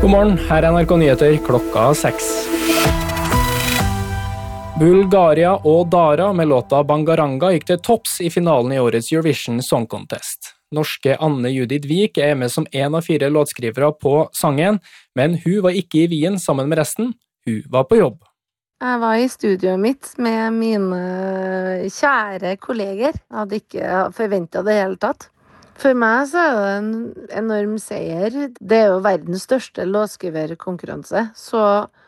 God morgen, her er NRK Nyheter klokka 6. Bulgaria og Dara med låta Bangaranga gikk til topps i finalen i årets Eurovision Song Contest. Norske Anne Judith Vik er med som en av 4 låtskrivere på sangen, men hun var ikke i Wien sammen med resten, hun var på jobb. Jeg var i studioet mitt med mine kjære kolleger. Jeg hadde ikke forventet det hele tatt. For meg så er det en enorm seier. Det er jo verdens største låtskriverkonkurranse, så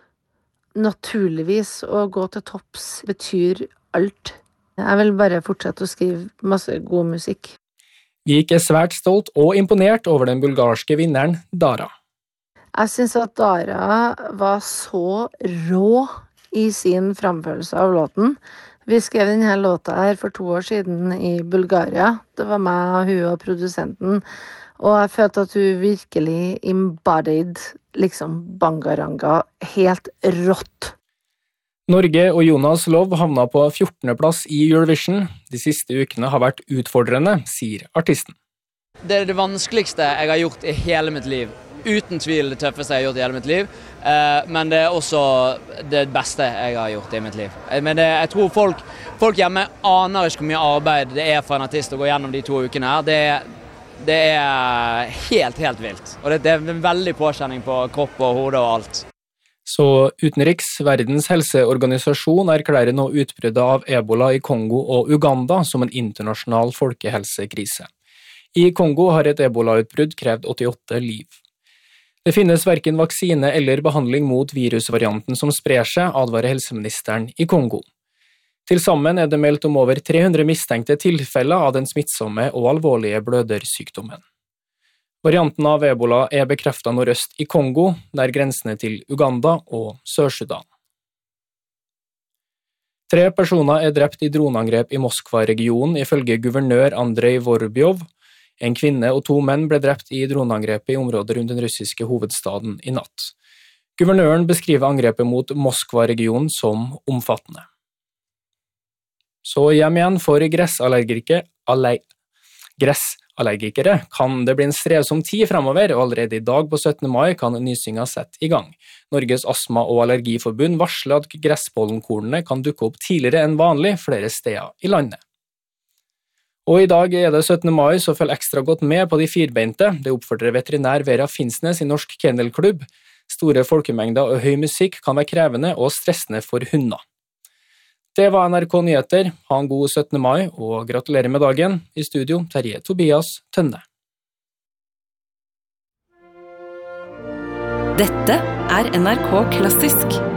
naturligvis å gå til topps betyr alt. Jeg vil bare fortsette å skrive masse god musikk. Vik er svært stolt og imponert over den bulgarske vinneren Dara. Jeg synes at Dara var så rå i sin framførelse av låten. Vi skrev denne låta her for 2 år siden i Bulgaria. Det var meg, hun og produsenten. Og jeg følte at hun virkelig embodied liksom Bangaranga helt rått. Norge og Jonas Love havna på 14. plass i Eurovision. De siste ukene har vært utfordrende, sier artisten. Det er det vanskeligste jeg har gjort i hele mitt liv. Uten tvil det tøffeste jeg har gjort i hele mitt liv. Men det er også det beste jeg har gjort i mitt liv. Men jeg tror folk hjemme aner ikke hvor mye arbeid det er for en artist å gå gjennom de 2 ukene her. Det er helt vilt. Og det er en veldig påkjenning på kropp og hode og alt. Så utenriks, Verdens helseorganisasjon erklærer nå utbruddet av Ebola i Kongo og Uganda som en internasjonal folkehelsekrise. I Kongo har et Ebola-utbrudd krevd 88 liv. Det finnes hverken vaksine eller behandling mot virusvarianten som sprer seg, advarer helseministeren i Kongo. Til sammen er det meldt om over 300 mistenkte tilfeller av den smittsomme og alvorlige blødersykdommen. Varianten av Ebola er bekreftet nordøst i Kongo, nær grensene til Uganda og Sør-Sudan. 3 personer er drept i droneangrep i Moskva-regionen, ifølge guvernør Andrei Vorobjov. En kvinne og 2 menn ble drept i droneangrepet i området rundt den russiske hovedstaden i natt. Guvernøren beskriver angrepet mot Moskva-regionen som omfattende. Så hjem igjen for gressallergikere kan det bli en strevsom tid fremover, og allerede i dag på 17. mai kan nysingen sette i gang. Norges astma- og allergiforbund varsler at gresspollenkornene kan dukke opp tidligere enn vanlig flere steder i landet. Og i dag er det 17. mai, så følg ekstra godt med på de firbeinte. Det oppfordrer veterinær Vera Finnsnes i Norsk Kennelklubb. Store folkemengder og høy musikk kan være krevende og stressende for hunder. Det var NRK Nyheter. Ha en god 17. mai, og gratulerer med dagen. I studio, Terje Tobias Tønne. Dette er NRK Klassisk.